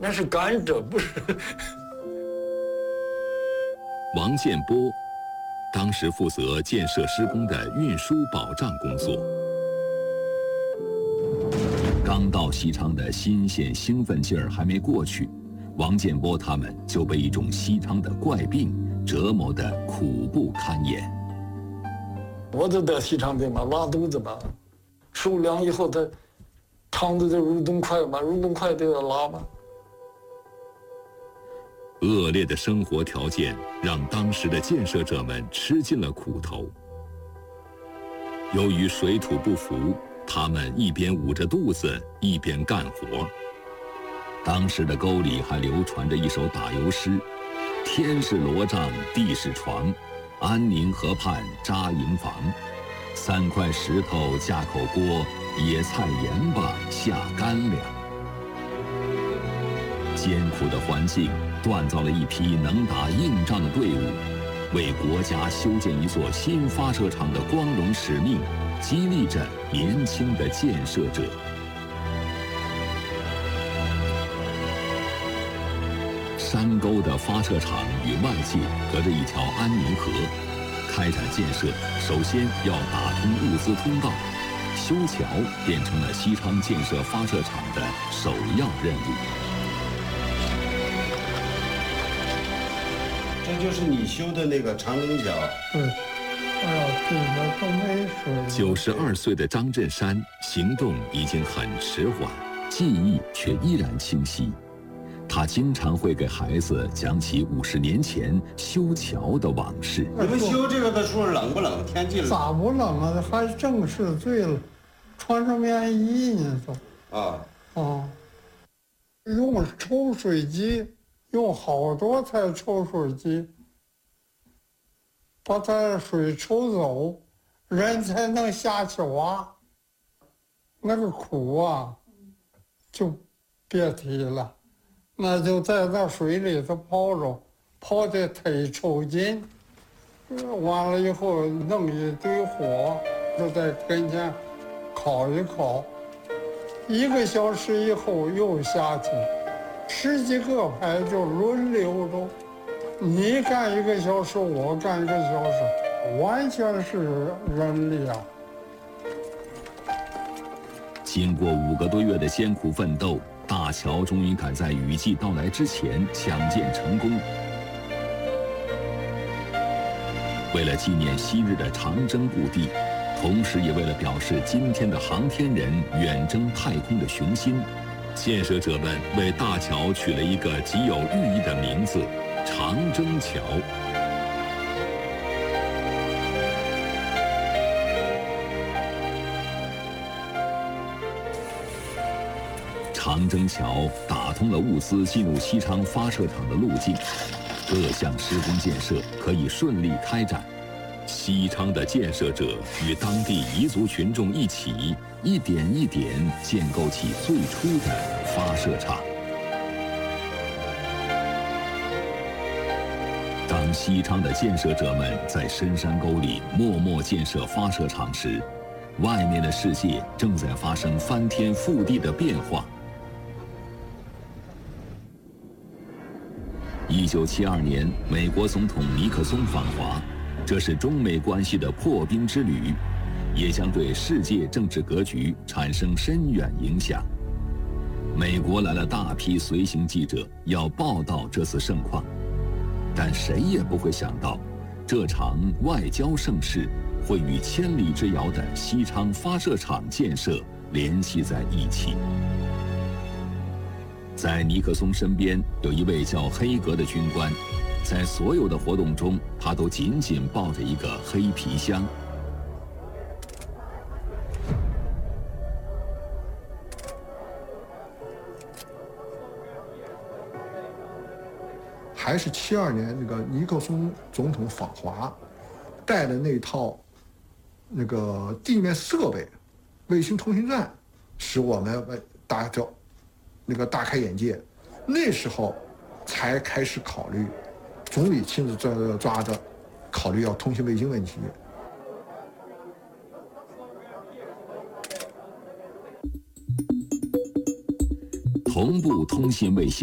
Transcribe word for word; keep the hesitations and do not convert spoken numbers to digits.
那是甘蔗，不是。 王建波当时负责建设施工的运输保障工作。刚到西昌的新鲜兴奋劲儿还没过去，王建波他们就被一种西昌的怪病折磨得苦不堪言。 我就得西昌病嘛，拉肚子嘛，受凉以后它肠子就蠕动快嘛，蠕动快就要拉嘛。 恶劣的生活条件让当时的建设者们吃尽了苦头。由于水土不服，他们一边捂着肚子一边干活。当时的沟里还流传着一首打油诗：天是罗帐地是床，安宁河畔扎营房，三块石头架口锅，野菜盐巴下干粮。艰苦的环境锻造了一批能打硬仗的队伍，为国家修建一座新发射场的光荣使命激励着年轻的建设者。山沟的发射场与外界隔着一条安宁河，开展建设首先要打通物资通道，修桥变成了西昌建设发射场的首要任务。 这就是你修的那个长征桥。 对，哎呀，这个都没水。 九十二岁的张振山行动已经很迟缓，记忆却依然清晰。他经常会给孩子讲起五十年前修桥的往事。 你们修这个的时候冷不冷？天气冷？ 咋不冷啊？还正是最了，穿上棉衣呢都。 啊啊，用抽水机。用好多台抽水机，把它水抽走，人才能下去挖。那个苦啊，就别提了，那就在那水里头泡着，泡的忒抽筋，完了以后弄一堆火，就在跟前烤一烤，一个小时以后又下去。十几个排就轮流着，你干一个小时，我干一个小时，完全是人力啊。 经过五个多月的艰苦奋斗，大桥终于赶在雨季到来之前抢建成功。为了纪念昔日的长征故地，同时也为了表示今天的航天人远征太空的雄心，建设者们为大桥取了一个极有寓意的名字——长征桥。长征桥打通了物资进入西昌发射场的路径，各项施工建设可以顺利开展。西昌的建设者与当地彝族群众一起，一点一点建构起最初的发射场。当西昌的建设者们在深山沟里默默建设发射场时，外面的世界正在发生翻天覆地的变化。一九七二年，美国总统尼克松访华，这是中美关系的破冰之旅，也将对世界政治格局产生深远影响。美国来了大批随行记者，要报道这次盛况，但谁也不会想到，这场外交盛事会与千里之遥的西昌发射场建设联系在一起。在尼克松身边有一位叫黑格的军官，在所有的活动中，他都紧紧抱着一个黑皮箱。 还是七二年那个尼克松总统访华，带的那套那个地面设备，卫星通讯站，使我们大家那个大开眼界。那时候才开始考虑，总理亲自抓抓着考虑要通信卫星问题。 同步通信卫星